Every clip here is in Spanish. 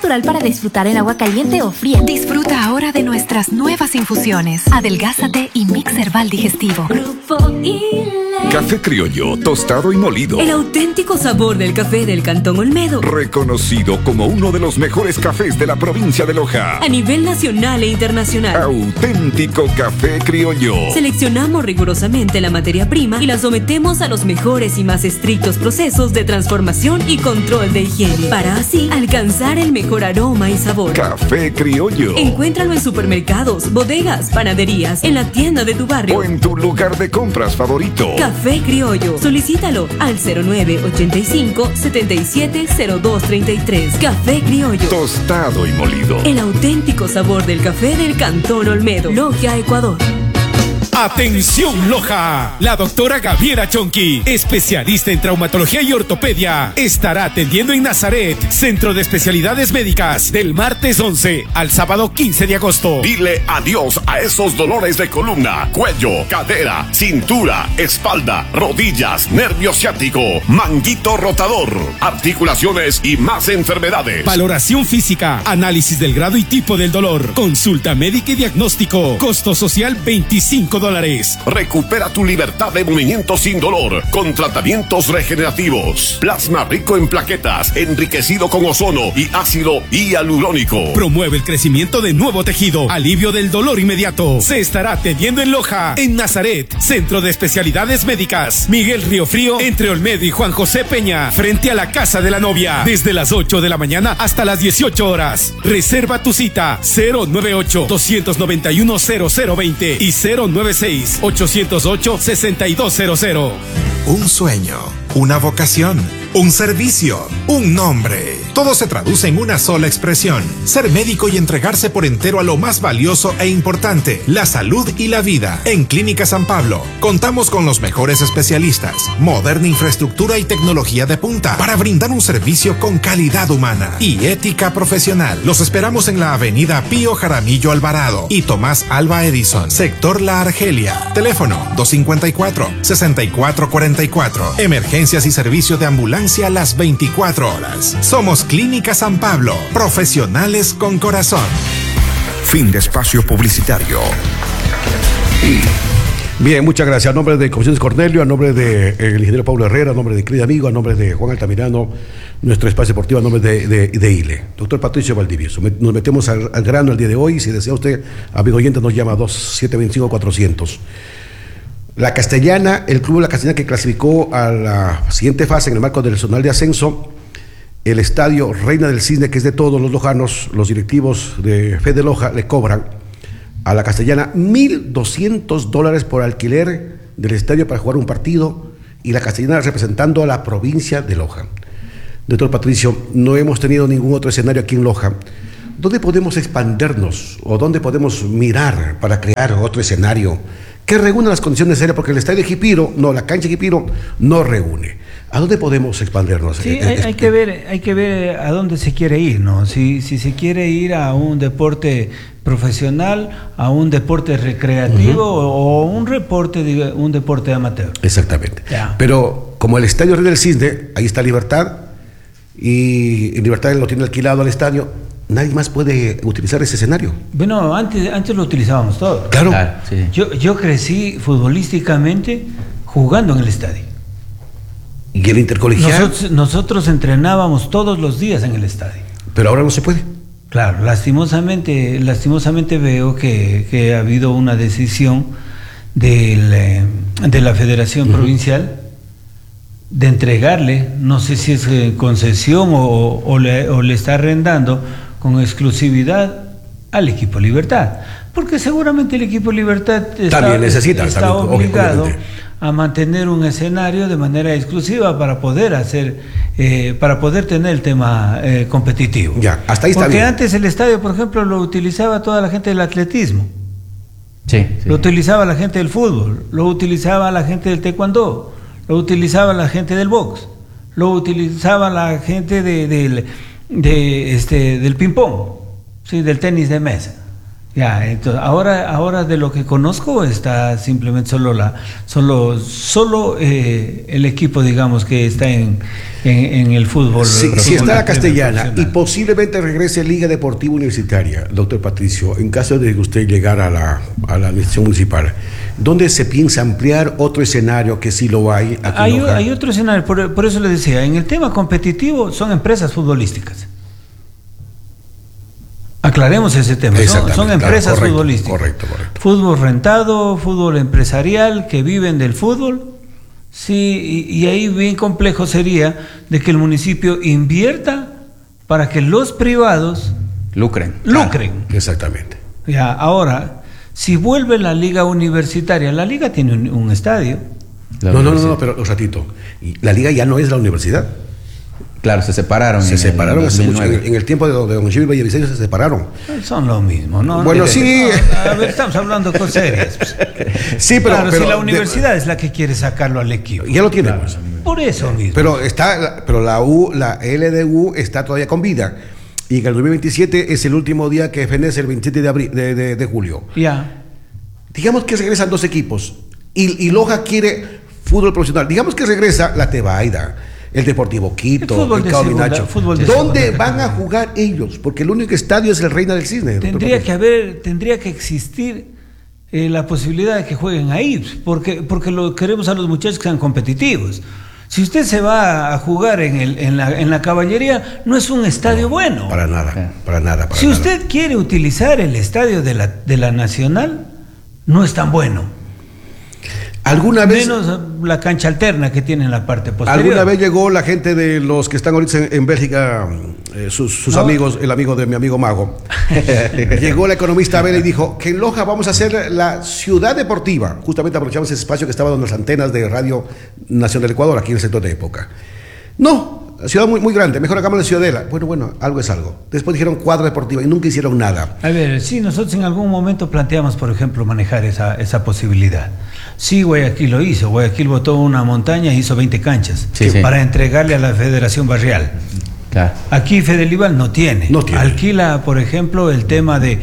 natural para disfrutar en agua caliente o fría. Disfruta ahora de nuestras nuevas infusiones. Adelgázate y Mix Herbal Digestivo. Grupo ILE. Café criollo, tostado y molido. El auténtico sabor del café del Cantón Olmedo. Reconocido como uno de los mejores cafés de la provincia de Loja. A nivel nacional e internacional. Auténtico café criollo. Seleccionamos rigurosamente la materia prima y la sometemos a los mejores y más estrictos procesos de transformación y control de higiene, para así alcanzar el mejor aroma y sabor. Café criollo. Encuéntralo en supermercados, bodegas, panaderías, en la tienda de tu barrio o en tu lugar de compras favorito. Café criollo. Solicítalo al 0985-770233. Café criollo. Tostado y molido. El auténtico sabor del café del Cantón Olmedo. Loja, Ecuador. ¡Atención, Loja! La doctora Gabriela Chonqui, especialista en traumatología y ortopedia, estará atendiendo en Nazaret, Centro de Especialidades Médicas, del martes 11 al sábado 15 de agosto. Dile adiós a esos dolores de columna, cuello, cadera, cintura, espalda, rodillas, nervio ciático, manguito rotador, articulaciones y más enfermedades. Valoración física, análisis del grado y tipo del dolor, consulta médica y diagnóstico, costo social $25. Recupera tu libertad de movimiento sin dolor con tratamientos regenerativos. Plasma rico en plaquetas, enriquecido con ozono y ácido hialurónico. Promueve el crecimiento de nuevo tejido, alivio del dolor inmediato. Se estará atendiendo en Loja, en Nazaret, Centro de Especialidades Médicas, Miguel Riofrío, entre Olmedo y Juan José Peña, frente a la Casa de la Novia, desde las 8 de la mañana hasta las 18 horas. Reserva tu cita 098-291-0020 y 096-808-6200. Un sueño, una vocación, un servicio, un nombre. Todo se traduce en una sola expresión: ser médico y entregarse por entero a lo más valioso e importante, la salud y la vida. En Clínica San Pablo contamos con los mejores especialistas, moderna infraestructura y tecnología de punta para brindar un servicio con calidad humana y ética profesional. Los esperamos en la avenida Pío Jaramillo Alvarado y Tomás Alba Edison, sector La Argelia. Teléfono 254-6444. Emergencias y servicio de ambulancia las 24 horas. Somos Clínica San Pablo, profesionales con corazón. Fin de espacio publicitario. Bien, muchas gracias. A nombre de Comisiones Cornelio, a nombre del ingeniero Pablo Herrera, a nombre de querido amigo, a nombre de Juan Altamirano, nuestro espacio deportivo, a nombre de ILE. Doctor Patricio Valdivieso, nos metemos al grano el día de hoy. Si desea usted, amigo oyente, nos llama a 2725-400. La Castellana, el club de la Castellana que clasificó a la siguiente fase en el marco del zonal de ascenso, el estadio Reina del Cisne, que es de todos los lojanos, los directivos de Fede Loja le cobran a la Castellana $1,200 por alquiler del estadio para jugar un partido, y la Castellana representando a la provincia de Loja. Doctor Patricio, no hemos tenido ningún otro escenario aquí en Loja. ¿Dónde podemos expandernos o dónde podemos mirar para crear otro escenario que reúna las condiciones necesarias? Porque el estadio de Jipiro, la cancha de Jipiro no reúne. ¿A dónde podemos expandernos? Sí, hay que ver a dónde se quiere ir, ¿no? Si se quiere ir a un deporte profesional, a un deporte recreativo, o un deporte amateur. Exactamente. Ya. Pero como el estadio Reina del Cisne, ahí está Libertad, y en Libertad lo tiene alquilado al estadio, nadie más puede utilizar ese escenario. Bueno, antes lo utilizábamos todos. Claro. Sí. Yo crecí futbolísticamente jugando en el estadio. ¿Y el intercolegial? Nosotros entrenábamos todos los días en el estadio. Pero ahora no se puede. Claro, lastimosamente veo que ha habido una decisión de la Federación Provincial de entregarle, no sé si es concesión o le está arrendando con exclusividad al equipo Libertad, porque seguramente el equipo Libertad está obligado a mantener un escenario de manera exclusiva para poder tener el tema competitivo. Ya, hasta ahí está porque bien. Antes el estadio, por ejemplo, lo utilizaba toda la gente del atletismo. Sí. Lo utilizaba la gente del fútbol, lo utilizaba la gente del taekwondo, lo utilizaba la gente del box, lo utilizaba la gente del ping pong, sí, del tenis de mesa. Ya, entonces ahora de lo que conozco está simplemente solo el equipo, digamos, que está en el fútbol. Si está la Castellana y posiblemente regrese Liga Deportiva Universitaria, doctor Patricio, en caso de que usted llegara a la administración municipal, ¿dónde se piensa ampliar otro escenario que sí lo hay aquí en Loja? Hay otro escenario, por eso le decía, en el tema competitivo son empresas futbolísticas. Aclaremos ese tema, son empresas futbolísticas. Correcto. Fútbol rentado, fútbol empresarial, que viven del fútbol. Sí, y ahí bien complejo sería de que el municipio invierta para que los privados lucren. Exactamente. Ya, ahora, si vuelve la liga universitaria, la liga tiene un estadio. No, pero un ratito. La liga ya no es la universidad. Claro, se separaron. Hace mucho. En el tiempo de don Gil Villavicencio se separaron. Son lo mismo, ¿no? Bueno, sí. A ver, estamos hablando de cosas serias. Sí, pero si la universidad es la que quiere sacarlo al equipo. Ya lo tiene. Pues. Por eso mismo. Pero la LDU está todavía con vida. Y que el 2027 es el último día que fenece, el 27 de julio. Ya. Digamos que regresan 2 equipos. Y Loja quiere fútbol profesional. Digamos que regresa la Tebaida, el Deportivo Quito, el Caudinacho. ¿Dónde van a jugar ellos? Porque el único estadio es el Reina del Cisne. Tendría que existir la posibilidad de que jueguen ahí, porque lo queremos a los muchachos que sean competitivos. Si usted se va a jugar en la caballería, no es un estadio bueno. Para nada. Si usted quiere utilizar el estadio de la Nacional, no es tan bueno. ¿Alguna vez? Menos la cancha alterna que tiene en la parte posterior. ¿Alguna vez llegó la gente de los que están ahorita en Bélgica, sus amigos, el amigo de mi amigo Mago? Llegó la economista Abel y dijo que en Loja vamos a hacer la ciudad deportiva. Justamente aprovechamos ese espacio que estaba donde las antenas de Radio Nacional del Ecuador, aquí en el sector de época. No, ciudad muy, muy grande, mejor hagamos la Ciudadela. Bueno, algo es algo. Después dijeron cuadra deportiva y nunca hicieron nada. A ver, sí, nosotros en algún momento planteamos, por ejemplo, manejar esa posibilidad. Sí, Guayaquil lo hizo. Guayaquil botó una montaña e hizo 20 canchas para entregarle a la Federación Barrial. Claro. Aquí Fedelival no tiene. Alquila, por ejemplo, el tema de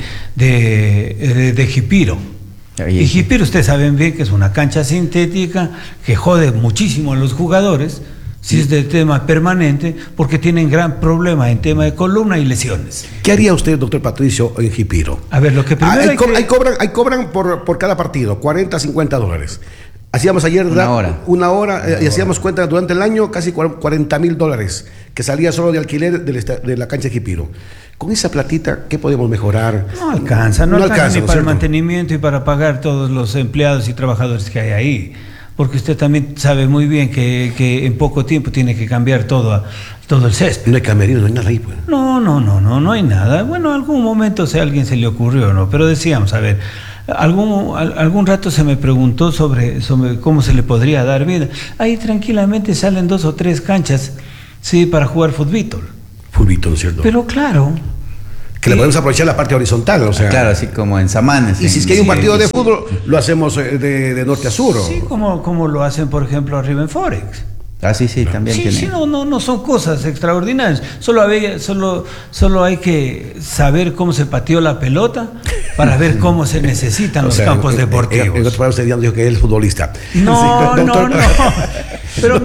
Jipiro. Y Jipiro, ustedes saben bien que es una cancha sintética que jode muchísimo a los jugadores. Si es de tema permanente, porque tienen gran problema en tema de columna y lesiones. ¿Qué haría usted, doctor Patricio, en Jipiro? A ver, lo que primero ahí cobran por cada partido, $40, $50. Hacíamos ayer una hora y hacíamos cuenta durante el año casi $40,000 que salía solo de alquiler de la cancha de Jipiro. Con esa platita, ¿qué podemos mejorar? No alcanza ni para el mantenimiento y para pagar todos los empleados y trabajadores que hay ahí. Porque usted también sabe muy bien que en poco tiempo tiene que cambiar todo el césped. No hay camerino, no hay nada ahí, pues. No hay nada. Bueno, algún momento a alguien se le ocurrió, ¿no? Pero decíamos, a ver, algún rato se me preguntó sobre cómo se le podría dar vida. Ahí tranquilamente salen 2 o 3 canchas, sí, para jugar fútbol. Fútbol, ¿no es cierto? Pero claro. Que le podemos aprovechar la parte horizontal, o sea. Claro, así como en Samanes. Y si es que hay un partido de fútbol, lo hacemos de norte a sur. Sí, como lo hacen, por ejemplo, arriba en Forex. Sí, también tiene. Sí, no son cosas extraordinarias. Solo hay que saber cómo se pateó la pelota para ver cómo se necesitan los campos deportivos. En otras palabras, usted dijo que él es futbolista. No. Pero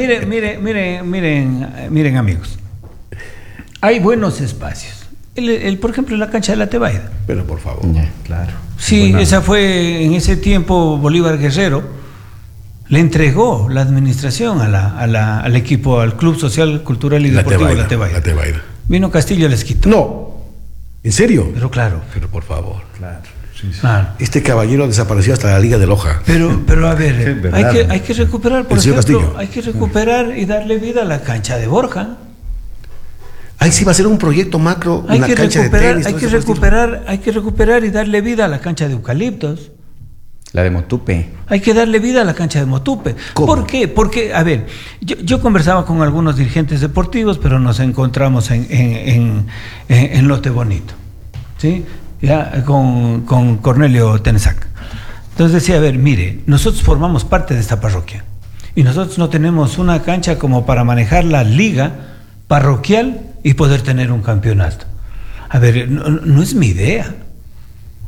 miren, amigos. Hay buenos espacios. Por ejemplo, la cancha de la Tebaida. Pero por favor. Claro. Sí, esa fue en ese tiempo Bolívar Guerrero le entregó la administración al equipo, al Club Social, Cultural y Deportivo de la Tebaida. Vino Castillo y les quitó. No, ¿en serio? Pero claro. Pero por favor. Claro. Claro. Este caballero desapareció hasta la Liga de Loja. Pero a ver, hay que recuperar, por ejemplo, hay que recuperar y darle vida a la cancha de Borja. Ahí sí va a ser un proyecto macro, una cancha de tenis. Hay que recuperar y darle vida a la cancha de Eucaliptos. La de Motupe. Hay que darle vida a la cancha de Motupe. ¿Cómo? ¿Por qué? Porque, a ver, yo conversaba con algunos dirigentes deportivos, pero nos encontramos en Lote Bonito, ¿sí? Ya, con Cornelio Tenesac. Entonces decía, a ver, mire, nosotros formamos parte de esta parroquia y nosotros no tenemos una cancha como para manejar la liga parroquial y poder tener un campeonato. A ver, no es mi idea.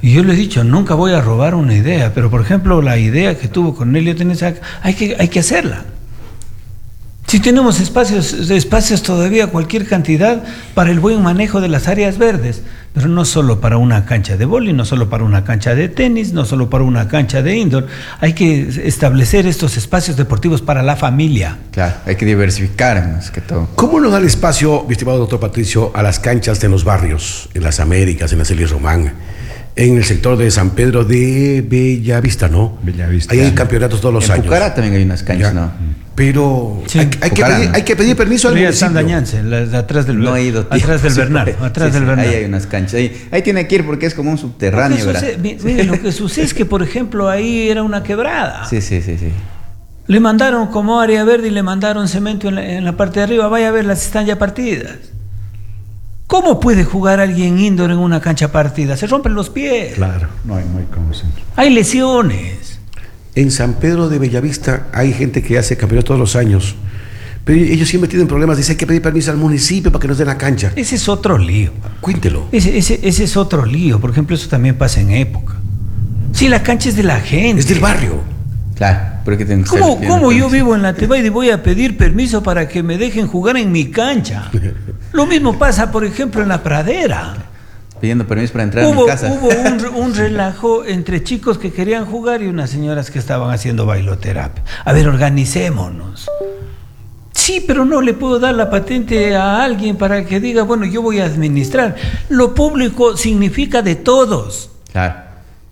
Y yo le he dicho, nunca voy a robar una idea, pero por ejemplo la idea que tuvo Cornelio Tenesa, hay que hacerla. Si tenemos espacios todavía, cualquier cantidad, para el buen manejo de las áreas verdes, pero no solo para una cancha de vóley, no solo para una cancha de tenis, no solo para una cancha de indoor, hay que establecer estos espacios deportivos para la familia. Claro, hay que diversificar más que todo. ¿Cómo nos da el espacio, mi estimado doctor Patricio, a las canchas de los barrios, en las Américas, en la Celis Román, en el sector de San Pedro de Bellavista, ¿no? Bellavista. Ahí hay campeonatos todos los años. En Pucará también hay unas canchas, ¿no? Pero sí, hay que pedir permiso al municipio. San Dañance, de atrás del no he ido, tío. atrás del Bernal, atrás del Bernal. Ahí hay unas canchas. Ahí tiene que ir porque es como un subterráneo, ¿verdad? Mire, lo que sucede es que, por ejemplo, ahí era una quebrada. Sí. Le mandaron como área verde y le mandaron cemento en la parte de arriba. Vaya a ver, las están ya partidas. ¿Cómo puede jugar alguien indoor en una cancha partida? Se rompen los pies. Claro. No hay cómo ser. Hay lesiones. En San Pedro de Bellavista hay gente que hace campeonato todos los años, pero ellos siempre tienen problemas. Dicen, hay que pedir permiso al municipio para que nos den la cancha. Ese es otro lío. Cuéntelo. Ese es otro lío. Por ejemplo, eso también pasa en época. Sí, la cancha es de la gente. Es del barrio. Claro, pero que tienen que ¿Cómo yo vivo en la Tebaida y voy a pedir permiso para que me dejen jugar en mi cancha? Lo mismo pasa, por ejemplo, en la pradera. Pidiendo permiso para entrar a mi casa. Hubo un relajo entre chicos que querían jugar y unas señoras que estaban haciendo bailoterapia. A ver, organicémonos. Sí, pero no le puedo dar la patente a alguien para que diga, bueno, yo voy a administrar. Lo público significa de todos. Claro.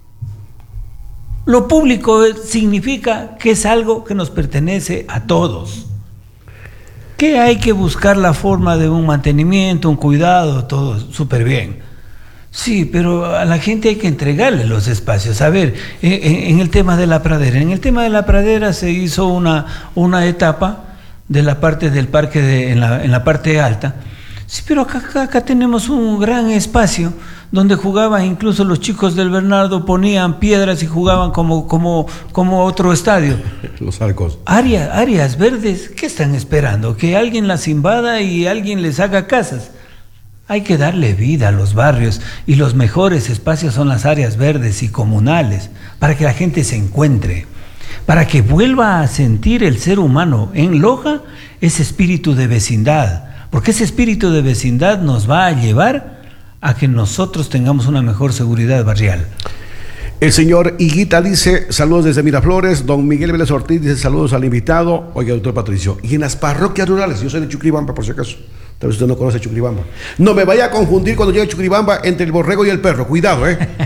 Lo público significa que es algo que nos pertenece a todos. Que hay que buscar la forma de un mantenimiento, un cuidado, todo súper bien. Sí, pero a la gente hay que entregarle los espacios. A ver, en el tema de la pradera. En el tema de la pradera se hizo una etapa de la parte del parque en la parte alta. Sí, pero acá tenemos un gran espacio donde jugaban incluso los chicos del Bernardo, ponían piedras y jugaban como otro estadio. Los arcos. Áreas verdes, ¿qué están esperando? Que alguien las invada y alguien les haga casas. Hay que darle vida a los barrios y los mejores espacios son las áreas verdes y comunales para que la gente se encuentre, para que vuelva a sentir el ser humano en Loja ese espíritu de vecindad, porque ese espíritu de vecindad nos va a llevar a que nosotros tengamos una mejor seguridad barrial. El señor Higuita dice, saludos desde Miraflores. Don Miguel Vélez Ortiz dice, saludos al invitado. Oiga, doctor Patricio, y en las parroquias rurales, yo soy de Chuquibamba, por si acaso, tal vez usted no conoce Chuquibamba. No me vaya a confundir cuando llegue a Chuquibamba entre el borrego y el perro, cuidado,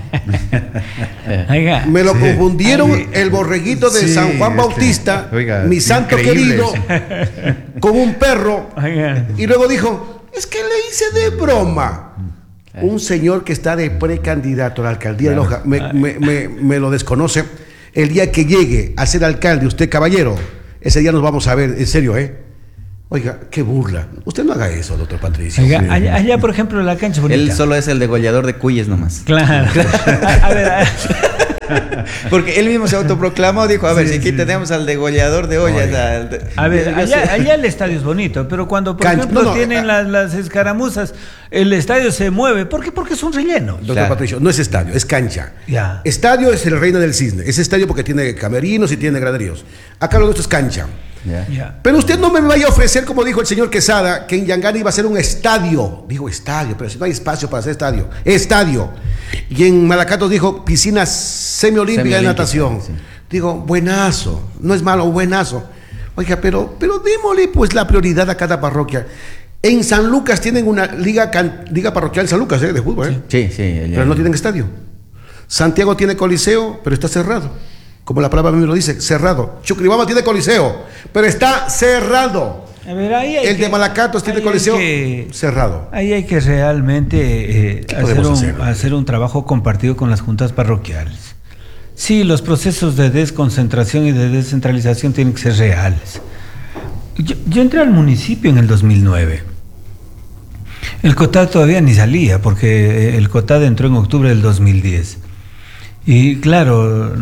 Oiga, me lo confundieron el borreguito de San Juan Bautista, mi santo querido, con un perro. Y luego dijo, es que le hice de broma. Un señor que está de precandidato a la alcaldía de Loja, me lo desconoce. El día que llegue a ser alcalde, usted caballero, ese día nos vamos a ver, en serio, Oiga, qué burla. Usted no haga eso, doctor Patricio. Oiga, allá, por ejemplo, la cancha bonita. Él solo es el degollador de cuyes nomás. Claro. A ver. Porque él mismo se autoproclamó, dijo, a ver, si aquí tenemos al degollador de ollas. A ver, allá el estadio es bonito, pero cuando, por ejemplo, tienen las escaramuzas, el estadio se mueve. ¿Por qué? Porque es un relleno. Doctor Patricio, no es estadio, es cancha. Ya. Estadio es el Reina del Cisne. Es estadio porque tiene camerinos y tiene graderíos. Acá lo nuestro es cancha. Yeah. Pero usted no me vaya a ofrecer, como dijo el señor Quesada, que en Yangani iba a ser un estadio. Dijo estadio, pero si no hay espacio para hacer estadio. Estadio. Y en Malacatos dijo piscina semiolímpica de natación. Sí. Digo, buenazo. No es malo, buenazo. Oiga, pero démosle pues la prioridad a cada parroquia. En San Lucas tienen una liga parroquial en San Lucas, de fútbol, Sí. Pero no tienen estadio. Santiago tiene coliseo, pero está cerrado. Como la palabra mismo lo dice, cerrado. Chuquibamba tiene coliseo, pero está cerrado. A ver, el de Malacatos tiene coliseo cerrado. Ahí hay que realmente hacer un trabajo compartido con las juntas parroquiales. Sí, los procesos de desconcentración y de descentralización tienen que ser reales. Yo entré al municipio en el 2009. El COTAD todavía ni salía, porque el COTAD entró en octubre del 2010. Y claro,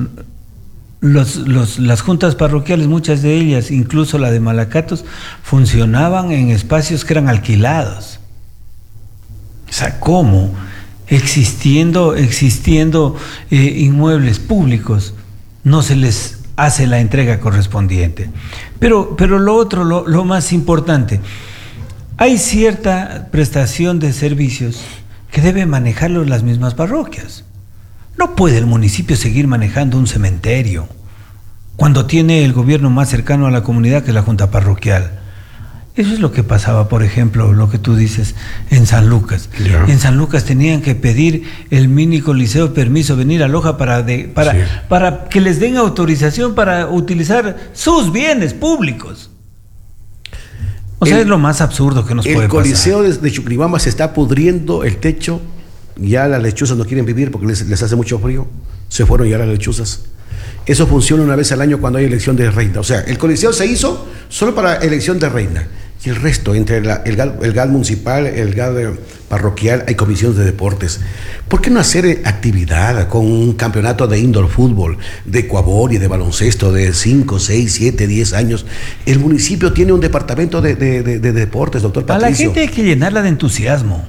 las juntas parroquiales, muchas de ellas, incluso la de Malacatos, funcionaban en espacios que eran alquilados. O sea, ¿cómo existiendo inmuebles públicos, no se les hace la entrega correspondiente. Pero lo otro, lo más importante, hay cierta prestación de servicios que deben manejarlo las mismas parroquias. No puede el municipio seguir manejando un cementerio cuando tiene el gobierno más cercano a la comunidad, que es la junta parroquial. Eso es lo que pasaba, por ejemplo, lo que tú dices, en San Lucas. Yeah. En San Lucas tenían que pedir el mini coliseo permiso, venir a Loja para que les den autorización para utilizar sus bienes públicos. O sea, es lo más absurdo que nos puede pasar. El coliseo de Chuquibamba se está pudriendo el techo, ya las lechuzas no quieren vivir porque les hace mucho frío, se fueron ya las lechuzas. Eso funciona una vez al año cuando hay elección de reina. O sea, el coliseo se hizo solo para elección de reina. Y el resto, entre el GAD municipal, el GAD parroquial, hay comisiones de deportes. ¿Por qué no hacer actividad con un campeonato de indoor fútbol, de ecuabor y de baloncesto de 5, 6, 7, 10 años? El municipio tiene un departamento de deportes, doctor Patricio. A la gente hay que llenarla de entusiasmo.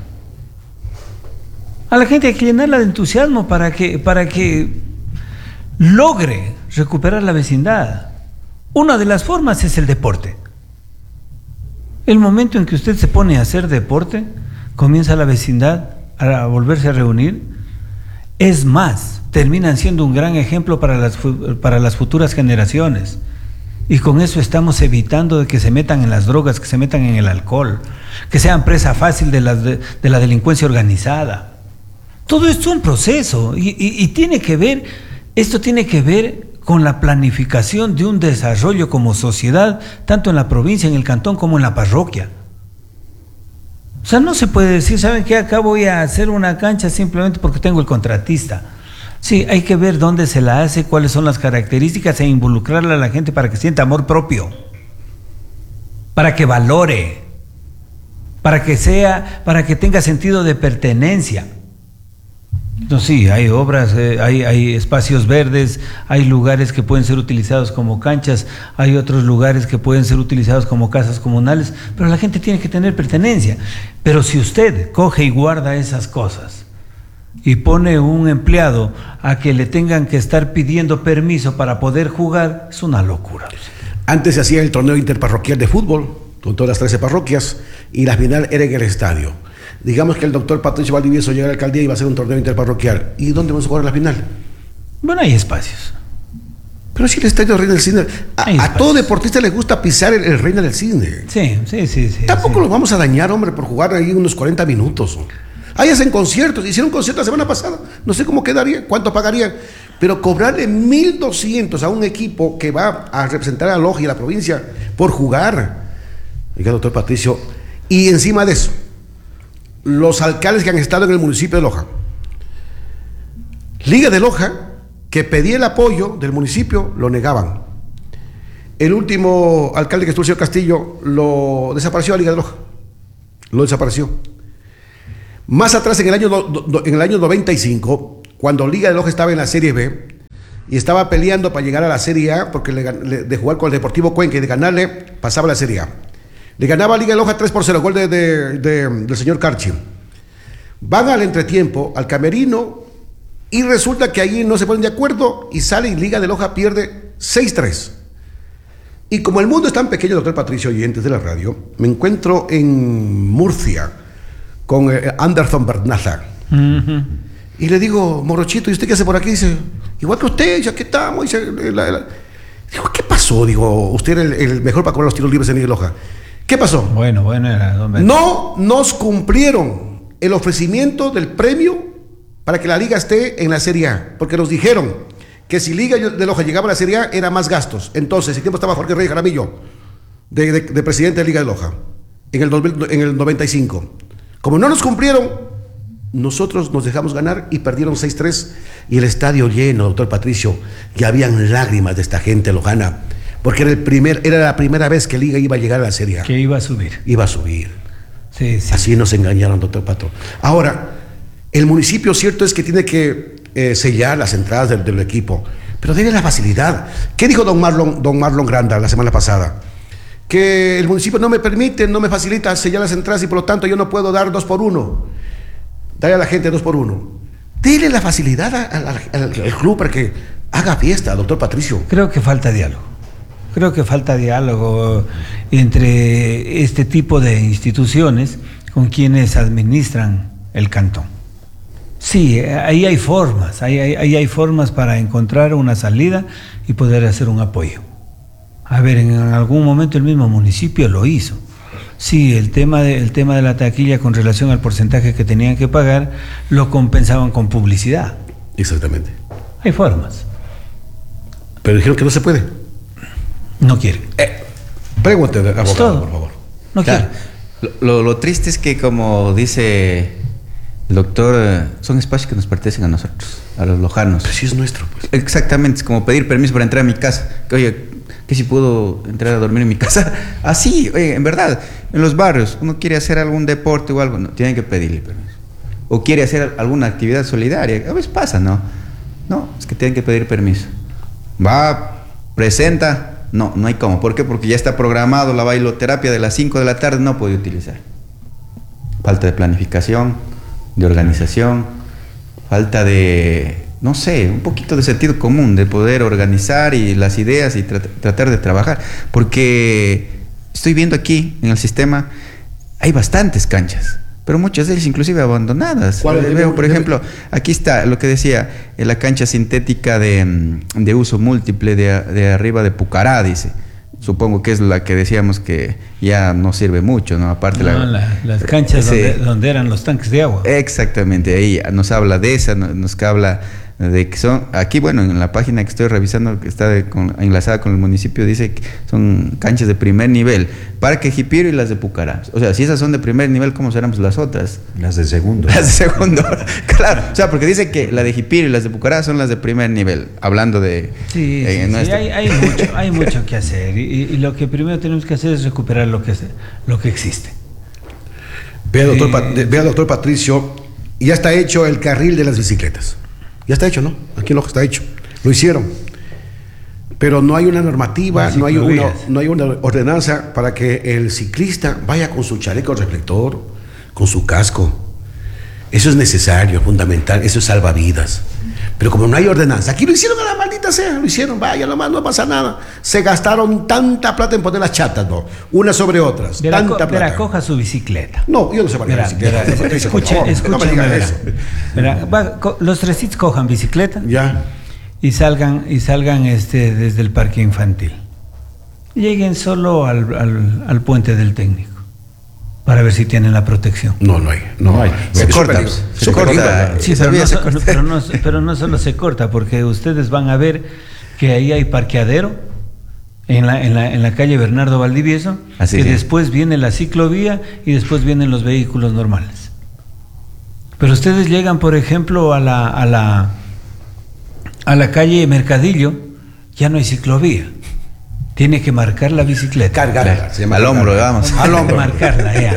A la gente hay que llenarla de entusiasmo para que logre recuperar la vecindad. Una de las formas es el deporte. El momento en que usted se pone a hacer deporte, comienza la vecindad a volverse a reunir. Es más, terminan siendo un gran ejemplo para las futuras generaciones. Y con eso estamos evitando de que se metan en las drogas, que se metan en el alcohol, que sean presa fácil de la delincuencia organizada. Todo esto es un proceso y tiene que ver, esto tiene que ver con la planificación de un desarrollo como sociedad, tanto en la provincia, en el cantón, como en la parroquia. O sea, no se puede decir, ¿saben qué? Acá voy a hacer una cancha simplemente porque tengo el contratista. Sí, hay que ver dónde se la hace, cuáles son las características e involucrarle a la gente para que sienta amor propio, para que valore, para que tenga sentido de pertenencia. No, sí, hay obras, hay espacios verdes, hay lugares que pueden ser utilizados como canchas, hay otros lugares que pueden ser utilizados como casas comunales, pero la gente tiene que tener pertenencia. Pero si usted coge y guarda esas cosas y pone un empleado a que le tengan que estar pidiendo permiso para poder jugar, es una locura. Antes se hacía el torneo interparroquial de fútbol, con todas las 13 parroquias, y la final era en el estadio. Digamos que el doctor Patricio Valdivieso llega a la alcaldía y va a hacer un torneo interparroquial. ¿Y dónde vamos a jugar la final? Bueno, hay espacios. Pero si el estadio Reina del Cisne, a todo deportista le gusta pisar el Reina del Cisne. Sí. Tampoco lo vamos a dañar, hombre, por jugar ahí unos 40 minutos. Ahí hacen conciertos, hicieron un concierto la semana pasada, no sé cómo quedaría, cuánto pagarían, pero cobrarle 1,200 a un equipo que va a representar a Loja y a la provincia por jugar. Oiga, doctor Patricio, y encima de eso, los alcaldes que han estado en el municipio de Loja, Liga de Loja, que pedía el apoyo del municipio, lo negaban. El último alcalde que estuvo, el señor Castillo, lo desapareció a Liga de Loja, lo desapareció. Más atrás, en el año 95, cuando Liga de Loja estaba en la Serie B y estaba peleando para llegar a la Serie A, porque de jugar con el Deportivo Cuenca y de ganarle, pasaba a la Serie A. Le ganaba a Liga de Loja 3-0, gol del señor Carchi. Van al entretiempo, al camerino, y resulta que allí no se ponen de acuerdo y sale y Liga de Loja pierde 6-3. Y como el mundo es tan pequeño, doctor Patricio, oyentes de la radio, me encuentro en Murcia con Anderson Bernaza. Uh-huh. Y le digo, Morochito, ¿y usted qué hace por aquí? Dice, igual que usted, ya que estamos. Dice, digo, ¿qué pasó? Digo, usted era el mejor para cobrar los tiros libres en Liga de Loja. ¿Qué pasó? Bueno, era no nos cumplieron el ofrecimiento del premio para que la liga esté en la Serie A, porque nos dijeron que si Liga de Loja llegaba a la Serie A era más gastos. Entonces, el tiempo estaba Jorge Reyes Jaramillo, de presidente de Liga de Loja, en el 95. Como no nos cumplieron, nosotros nos dejamos ganar y perdieron 6-3, y el estadio lleno, doctor Patricio, y habían lágrimas de esta gente lojana, porque era la primera vez que Liga iba a llegar a la Serie A. Que iba a subir. Iba a subir. Sí. Así nos engañaron, doctor Pato. Ahora, el municipio, cierto es que tiene que sellar las entradas del equipo, pero tiene la facilidad. ¿Qué dijo don Marlon Granda la semana pasada? Que el municipio no me permite, no me facilita sellar las entradas y por lo tanto yo no puedo dar 2 por 1. trae a la gente 2x1. Dile la facilidad al club para que haga fiesta, doctor Patricio. Creo que falta diálogo. Creo que falta diálogo entre este tipo de instituciones con quienes administran el cantón. Sí, ahí hay formas, ahí hay formas para encontrar una salida y poder hacer un apoyo. A ver, en algún momento el mismo municipio lo hizo. Sí, el tema de la taquilla con relación al porcentaje que tenían que pagar, lo compensaban con publicidad. Exactamente. Hay formas. Pero dijeron que no se puede. No quieren. Pregunte, abogado, por favor. No quieren. Lo triste es que, como dice el doctor, son espacios que nos pertenecen a nosotros, a los lojanos. Pero sí es nuestro, pues. Exactamente, es como pedir permiso para entrar a mi casa. Que, oye, que si puedo entrar a dormir en mi casa. Así, oye, en verdad, en los barrios, uno quiere hacer algún deporte o algo, no, tienen que pedirle permiso. O quiere hacer alguna actividad solidaria, a veces pasa, ¿no? No, es que tienen que pedir permiso. Va, presenta. No hay cómo. ¿Por qué? Porque ya está programado la bailoterapia de las 5 de la tarde, no puede utilizar. Falta de planificación, de organización, falta de, no sé, un poquito de sentido común, de poder organizar y las ideas y tratar de trabajar. Porque estoy viendo aquí en el sistema, hay bastantes canchas, pero muchas de ellas inclusive abandonadas. Veo, por ejemplo, aquí está lo que decía, la cancha sintética de uso múltiple de arriba de Pucará, dice. Supongo que es la que decíamos que ya no sirve mucho, ¿no? Aparte las canchas donde eran los tanques de agua. Exactamente, ahí nos habla de esa, nos habla de que son, aquí bueno, en la página que estoy revisando, que está enlazada con el municipio, dice que son canchas de primer nivel, Parque Jipiro y las de Pucará. O sea, si esas son de primer nivel, ¿cómo serán pues las otras? Las de segundo. Las de segundo, claro. O sea, porque dice que la de Jipiro y las de Pucará son las de primer nivel, hablando de... Sí, hay mucho que hacer y lo que primero tenemos que hacer es recuperar lo que existe. Vea, doctor Patricio, ya está hecho el carril de las bicicletas. Ya está hecho, ¿no? Aquí en Loja está hecho. Lo hicieron. Pero no hay una normativa, no hay una ordenanza para que el ciclista vaya con su chaleco reflector, con su casco. Eso es necesario, fundamental, eso es salvavidas. Pero como no hay ordenanza, aquí lo hicieron a la maldita sea, lo hicieron, vaya nomás, no pasa nada. Se gastaron tanta plata en poner las chatas, ¿no? Unas sobre otras. Tanta plata. Coja su bicicleta. No, yo no sé para qué bicicleta. Escúcheme, no me diga eso. Los tresitos cojan bicicleta. Ya. Y salgan desde el parque infantil. Lleguen solo al puente del técnico para ver si tienen la protección. No hay. Se corta. Sí, pero no solo se corta, porque ustedes van a ver que ahí hay parqueadero en la calle Bernardo Valdivieso, después viene la ciclovía y después vienen los vehículos normales. Pero ustedes llegan, por ejemplo, a la calle Mercadillo, ya no hay ciclovía. Tiene que marcar la bicicleta. Cargarla. Al hombro, vamos. Al hombro. Marcarla, ya.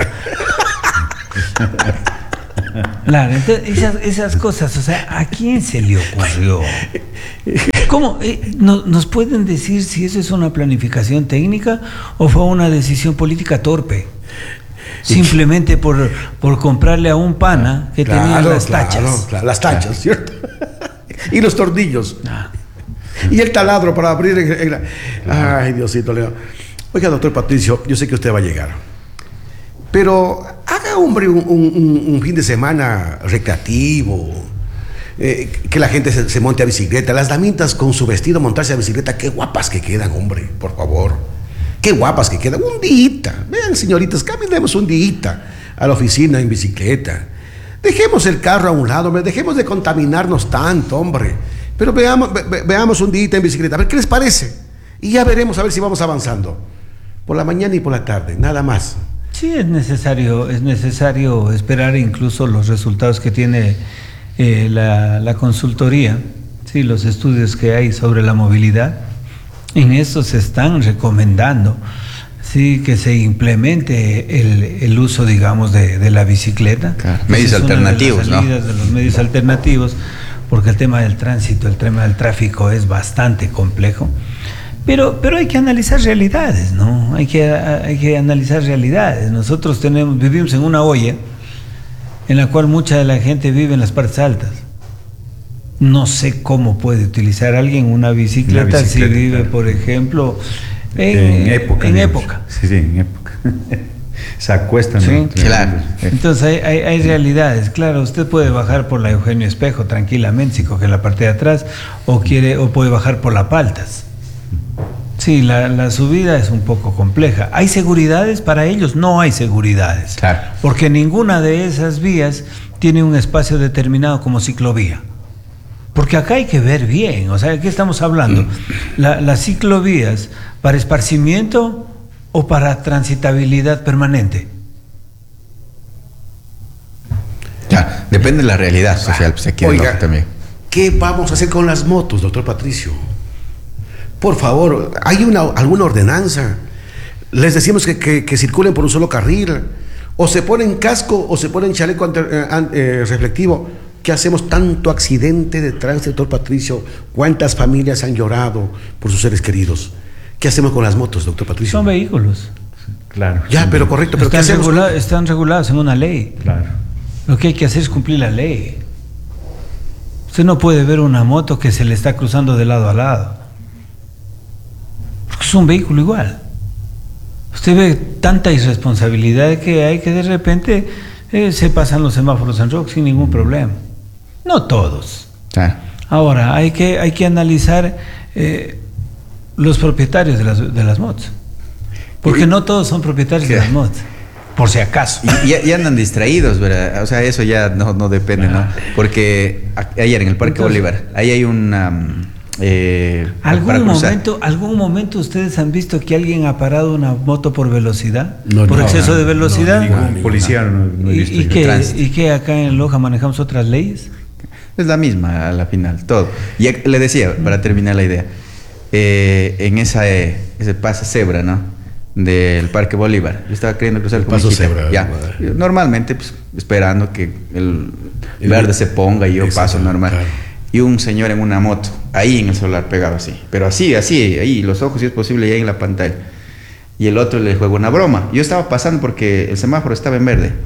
Claro, entonces esas cosas, o sea, ¿a quién se le ocurrió? ¿Cómo? ¿Nos pueden decir si eso es una planificación técnica o fue una decisión política torpe? Simplemente por comprarle a un pana que tenía las tachas. Claro, las tachas, ¿cierto? Y los tornillos. Y el taladro para abrir Ay, Diosito Leo. Oiga, doctor Patricio, yo sé que usted va a llegar, pero haga, hombre, un fin de semana recreativo, que la gente se monte a bicicleta, las damitas con su vestido montarse a bicicleta, qué guapas que quedan, hombre, por favor, qué guapas que quedan, un día, vean, señoritas, caminemos un día a la oficina en bicicleta, dejemos el carro a un lado, hombre, dejemos de contaminarnos tanto, hombre. Pero veamos un día en bicicleta, a ver qué les parece. Y ya veremos a ver si vamos avanzando. Por la mañana y por la tarde, nada más. Sí, es necesario esperar incluso los resultados que tiene la consultoría, sí, los estudios que hay sobre la movilidad. En eso se están recomendando, sí, que se implemente el uso, digamos, de la bicicleta. Claro, medios alternativos, ¿no? De los medios alternativos. Porque el tema del tránsito, el tema del tráfico es bastante complejo, pero hay que analizar realidades, ¿no? Hay que analizar realidades. Nosotros vivimos en una olla en la cual mucha de la gente vive en las partes altas. No sé cómo puede utilizar alguien una bicicleta si vive, claro, por ejemplo, en época. Sí, en época. Se acuestan. Sí, ¿no? claro. Entonces hay realidades. Claro, usted puede bajar por la Eugenio Espejo tranquilamente si coge la parte de atrás, o puede bajar por la Paltas. Sí, la subida es un poco compleja. ¿Hay seguridades para ellos? No hay seguridades. Claro. Porque ninguna de esas vías tiene un espacio determinado como ciclovía. Porque acá hay que ver bien, o sea, ¿de qué estamos hablando? Las ciclovías, ¿para esparcimiento o para transitabilidad permanente? Ya, depende de la realidad social, pues aquí Oiga, también. ¿Qué vamos a hacer con las motos, doctor Patricio? Por favor, ¿hay alguna ordenanza? Les decimos que circulen por un solo carril, o se ponen casco o se ponen chaleco reflectivo. ¿Qué hacemos? Tanto accidente de tránsito, doctor Patricio. ¿Cuántas familias han llorado por sus seres queridos? ¿Qué hacemos con las motos, doctor Patricio? Son vehículos. Claro. Ya, pero correcto. Pero están regulados en una ley. Claro. Lo que hay que hacer es cumplir la ley. Usted no puede ver una moto que se le está cruzando de lado a lado. Porque es un vehículo igual. Usted ve tanta irresponsabilidad que hay que de repente se pasan los semáforos en rojo sin ningún problema. No todos. Claro. Ahora, hay que analizar los propietarios de las motos. Porque no todos son propietarios de las motos. Por si acaso. Y andan distraídos, ¿verdad? O sea, eso ya no depende, ¿no? Porque ayer en el Parque Bolívar, ahí hay una... ¿Algún momento ustedes han visto que alguien ha parado una moto por velocidad? ¿Por exceso de velocidad? Ningún policía no he visto. ¿Y qué acá en Loja manejamos otras leyes? Es la misma a la final, todo. Y le decía, para terminar la idea, en ese paso cebra, ¿no? Del Parque Bolívar. Yo estaba queriendo cruzar el paso cebra. Ya. Normalmente, pues, esperando que el verde se ponga y yo paso normal. Claro. Y un señor en una moto, ahí en el celular pegado así. Pero así, ahí, los ojos, si es posible, ya en la pantalla. Y el otro le juega una broma. Yo estaba pasando porque el semáforo estaba en verde.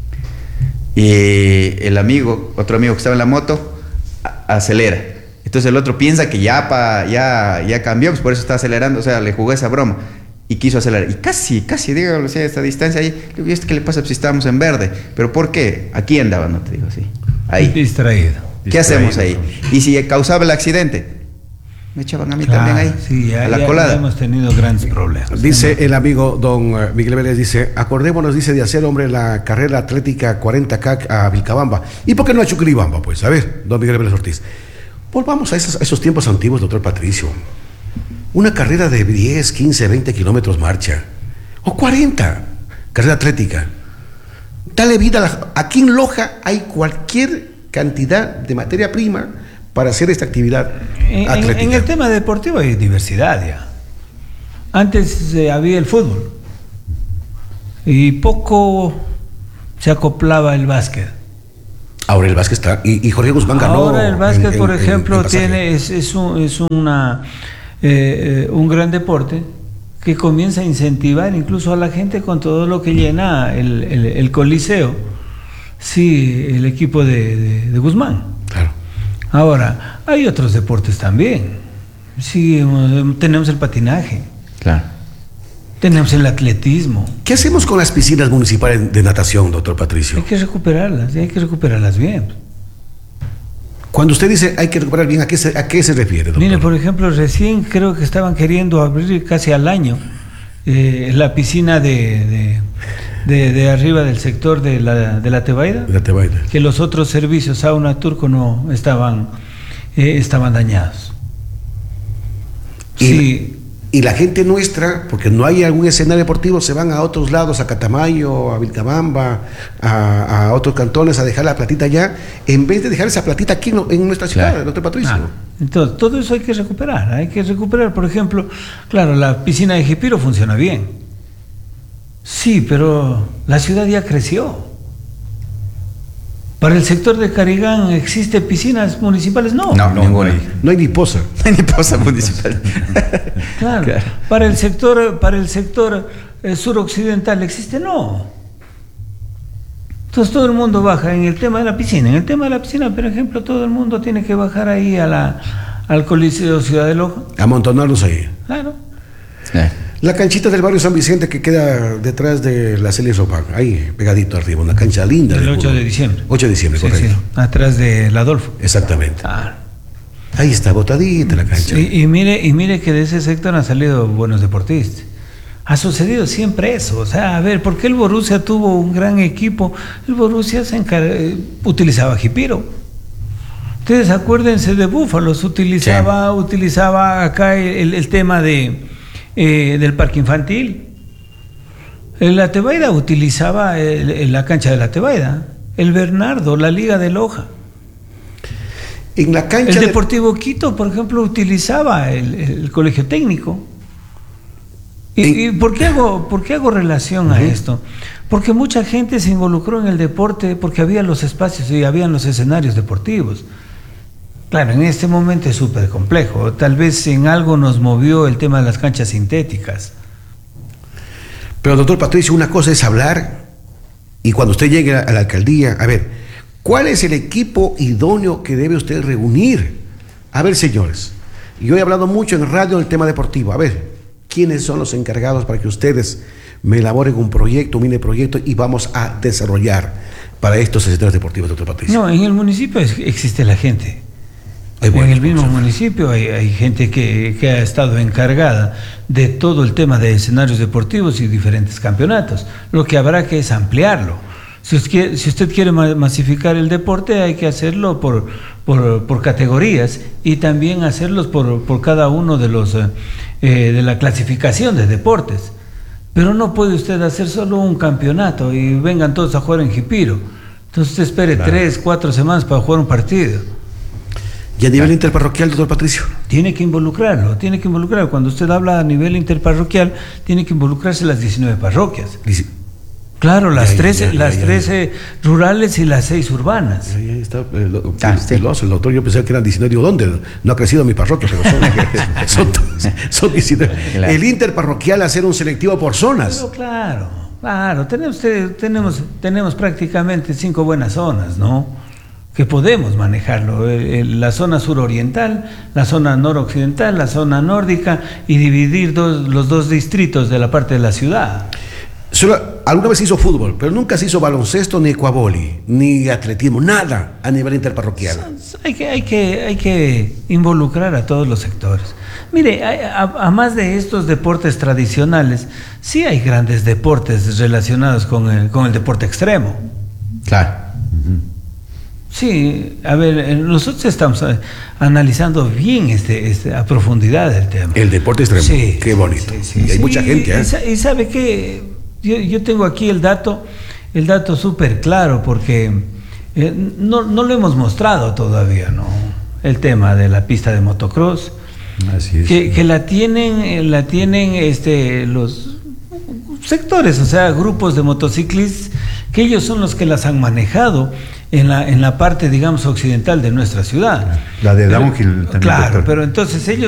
Y otro amigo que estaba en la moto, acelera. Entonces el otro piensa que ya cambió, pues por eso está acelerando. O sea, le jugó esa broma. Y quiso acelerar. Y casi, dígalo, o sea, a esta distancia ahí. ¿Y esto qué le pasa si estábamos en verde? ¿Pero por qué? Aquí andaba, no te digo así. Ahí. Distraído. ¿Qué hacemos ahí? Y si causaba el accidente, me echaban a mí también ahí. Sí, a la colada. Ya hemos tenido grandes problemas. Dice el amigo don Miguel Vélez, dice, acordémonos, dice, de hacer, hombre, la carrera atlética 40K a Vilcabamba. ¿Y por qué no a Chuquiribamba? Pues, a ver, don Miguel Vélez Ortiz. Volvamos a esos tiempos antiguos, doctor Patricio. Una carrera de 10, 15, 20 kilómetros marcha. O 40, carrera atlética. Dale vida aquí en Loja hay cualquier cantidad de materia prima para hacer esta actividad atlética. En el tema deportivo hay diversidad ya. Antes había el fútbol y poco se acoplaba el básquet. Ahora el básquet está y Jorge Guzmán ganó. Ahora el básquet, por ejemplo, es un gran deporte que comienza a incentivar incluso a la gente con todo lo que llena el Coliseo. Sí, el equipo de Guzmán. Claro. Ahora, hay otros deportes también. Sí, tenemos el patinaje. Claro. Tenemos el atletismo. ¿Qué hacemos con las piscinas municipales de natación, doctor Patricio? Hay que recuperarlas bien. Cuando usted dice hay que recuperar bien, ¿a qué se refiere, doctor? Mire, por ejemplo, recién creo que estaban queriendo abrir casi al año la piscina de arriba del sector de la Tebaida. De la Tebaida. Que los otros servicios, sauna, turco, no estaban dañados. Y la gente nuestra, porque no hay algún escenario deportivo, se van a otros lados, a Catamayo, a Vilcabamba, a otros cantones, a dejar la platita allá, en vez de dejar esa platita aquí en nuestra ciudad, claro. Doctor Patricio. Entonces, todo eso hay que recuperar. Por ejemplo, claro, la piscina de Jipiro funciona bien. Sí, pero la ciudad ya creció. ¿Para el sector de Carigán existe piscinas municipales? No. No hay ni poza. No hay ni poza municipal. Claro. Para el sector suroccidental existe, no. Entonces todo el mundo baja en el tema de la piscina. En el tema de la piscina, por ejemplo, todo el mundo tiene que bajar ahí al Coliseo Ciudad de Loja. Amontonarlos ahí. Claro. La canchita del barrio San Vicente que queda detrás de la Celia Ropan, ahí pegadito arriba, una cancha linda. El 8 de diciembre. 8 de diciembre, Sí, correcto. sí, atrás del Adolfo. Exactamente. Ahí está botadita la cancha. Y mire que de ese sector han salido buenos deportistas. Ha sucedido siempre eso. O sea, a ver, ¿por qué el Borussia tuvo un gran equipo? El Borussia utilizaba Jipiro. Ustedes acuérdense de Búfalos, utilizaba acá el tema del parque infantil. La Tebaida utilizaba la cancha de la Tebaida. El Bernardo, la Liga de Loja. En la cancha el Deportivo Quito, por ejemplo, utilizaba el colegio técnico. ¿Y por qué hago relación a esto? Porque mucha gente se involucró en el deporte porque había los espacios y habían los escenarios deportivos. Claro, en este momento es súper complejo. Tal vez en algo nos movió el tema de las canchas sintéticas. Pero, doctor Patricio, una cosa es hablar y cuando usted llegue a la alcaldía, a ver, ¿cuál es el equipo idóneo que debe usted reunir? A ver, señores, yo he hablado mucho en radio del tema deportivo. A ver, ¿quiénes son los encargados para que ustedes me elaboren un proyecto, un mini proyecto y vamos a desarrollar para estos escenarios deportivos, doctor Patricio? No, en el municipio existe la gente. En el mismo municipio hay gente que ha estado encargada de todo el tema de escenarios deportivos y diferentes campeonatos. Lo que habrá que es ampliarlo. Si usted quiere masificar el deporte, hay que hacerlo por categorías y también hacerlos por cada uno de los de la clasificación de deportes. Pero no puede usted hacer solo un campeonato y vengan todos a jugar en Jipiro. Entonces usted espere 3, 4 semanas para jugar un partido. ¿Y a nivel interparroquial, doctor Patricio? Tiene que involucrarlo. Cuando usted habla a nivel interparroquial, tiene que involucrarse las 19 parroquias. Claro, las 13 rurales y las 6 urbanas. Ahí está el doctor, yo pensé que eran 19, digo, ¿dónde? No ha crecido mi parroquia, pero son 19. Claro. El interparroquial hacer un selectivo por zonas. Pero claro, tenemos prácticamente 5 buenas zonas, ¿no? Que podemos manejarlo, la zona suroriental, la zona noroccidental, la zona nórdica y dividir los 2 distritos de la parte de la ciudad. Alguna vez se hizo fútbol, pero nunca se hizo baloncesto, ni ecuavoli, ni atletismo, nada a nivel interparroquial. Hay que involucrar a todos los sectores. Mire, a más de estos deportes tradicionales, sí hay grandes deportes relacionados con el deporte extremo. Claro. Sí, a ver, nosotros estamos analizando bien a profundidad el tema. El deporte extremo, sí, qué bonito. Sí, y hay mucha gente. Y sabe que yo tengo aquí el dato súper claro, porque no lo hemos mostrado todavía, ¿no? El tema de la pista de motocross. Así es. Que la tienen los sectores, o sea, grupos de motociclistas, que ellos son los que las han manejado en la parte, digamos, occidental de nuestra ciudad. La de downhill también. Claro, doctor. Pero entonces ellos